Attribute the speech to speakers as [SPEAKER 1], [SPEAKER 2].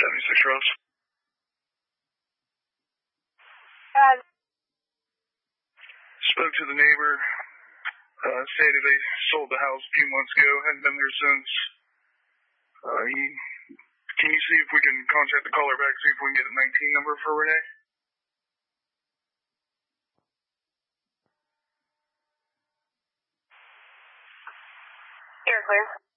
[SPEAKER 1] 76 Rose. Spoke to the neighbor. Stated they sold the house a few months ago. Hadn't been there since. Can you see if we can contact the caller back, see if we can get a 19 number for Renee?
[SPEAKER 2] You're clear.